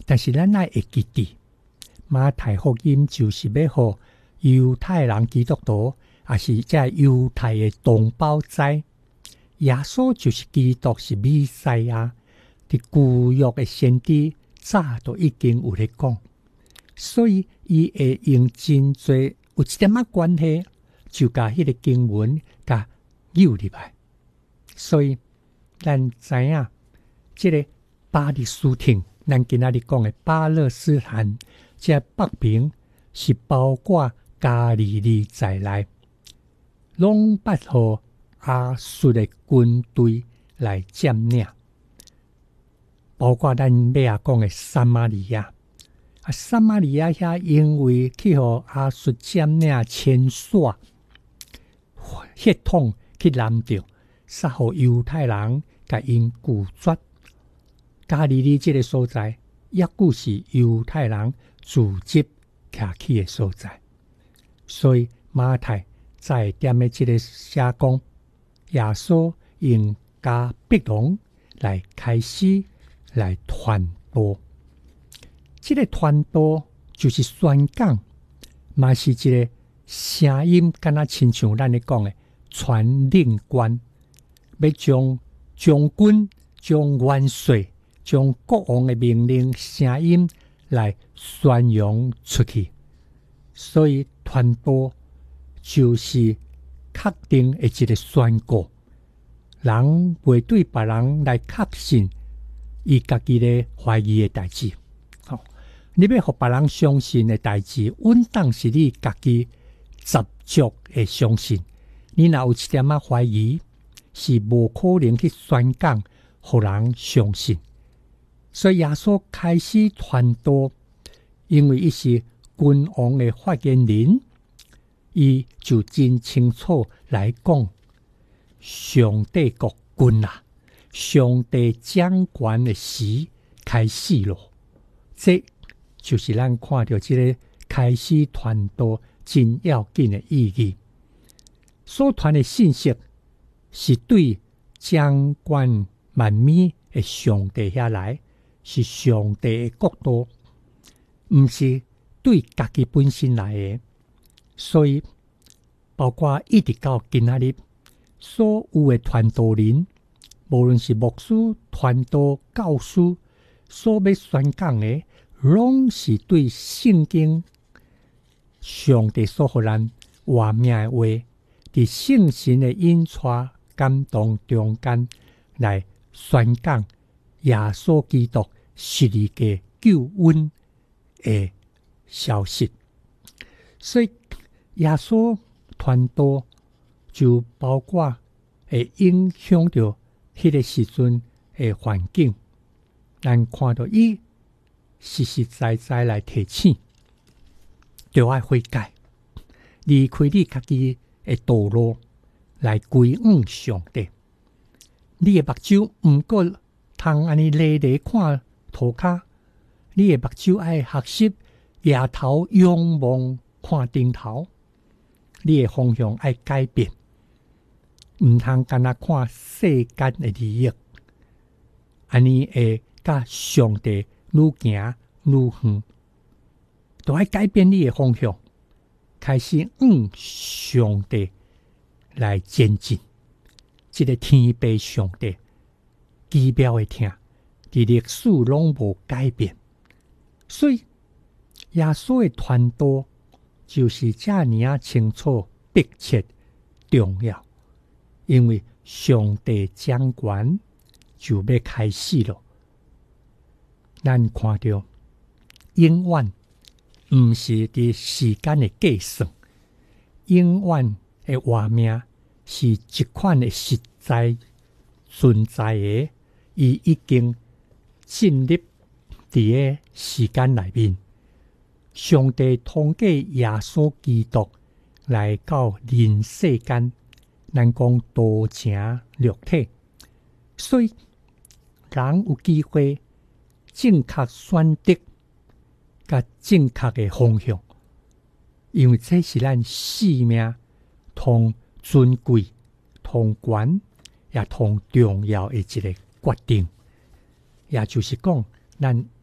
但是咱爱会记得，马太福音就是要互犹太人基督徒，也是这犹太的同胞知，耶稣就是基督，是弥赛亚。伫旧约的先知早都已经有咧讲，所以伊会用真多有一点仔关系，就甲迄个经文甲扭入来。所以咱知影，这个巴勒斯坦，咱今仔日讲的巴勒斯坦，这北平是包括加利利在内，拢捌互亚述的军队来占领。包括咱尾讲的撒玛利亚，撒玛利亚遐因为去互亚述占领牵线血统去拦着，杀互犹太人，甲因拒绝。加利利这个所在，也久是犹太人聚集徛起的所在，所以马太在点的这个写讲，耶稣用加必龙来开始。来传播，这个传播就是宣讲，嘛是一个声音，敢若亲像咱咧讲的传令官，要将将军、将元帅、将国王的命令声音来宣扬出去。所以传播就是确定的一个宣告，人袂对别人来确信。伊家己咧怀疑的代志，你要互别人相信的代志，稳当是你家己十足的相信。你若有一点仔怀疑，是无可能去宣讲，互人相信。所以耶稣开始传道，因为伊是君王的发言人，伊就真清楚来讲，上帝国君啊。上帝掌权的时开始咯，这就是咱看到这个开始传道真要紧的意义。所传的信息是对掌权万民的上帝遐来，是上帝的国度，不是对家己本身来的。所以，包括一直到今仔日所有的传道人。无论是牧师、传道、教师，所要宣讲的，拢是对圣经、上帝所予咱活命的话，伫圣神的引带感动中间来宣讲耶稣基督是一个救恩的消息。所以耶稣传道就包括会影响到。迄个时阵的环境，咱看到伊实实在在来提醒，就爱悔改，离开你家己的道路，来归向上帝。你的目睭毋过通安尼勒勒看涂骹，你的目睭爱学习抬头仰望看顶头，你的方向爱改变。毋通干那看世间的利益，安尼会甲上帝愈行愈远，都爱改变你的方向，开始上帝来前进。这个天父上帝奇妙的听，伫历史拢无改变，所以耶稣的传道就是这样清楚、迫切、重要。因为上帝掌权就要开始了，咱看到永远毋是伫时间的计算，永远的活命是一款的实在存在的，伊已经进入伫个时间内面。上帝通过耶稣基督来到人世间。咱讲道成肉体，所以人有机会正确选择甲正确的方向，因为这是咱生命同尊贵、同权也同重要的一个决定，也就是讲，咱